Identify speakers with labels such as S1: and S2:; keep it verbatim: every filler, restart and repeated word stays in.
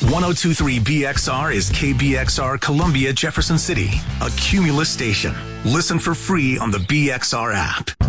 S1: ten twenty-three B X R is K B X R Columbia Jefferson City, a Cumulus station. Listen for free on the B X R app.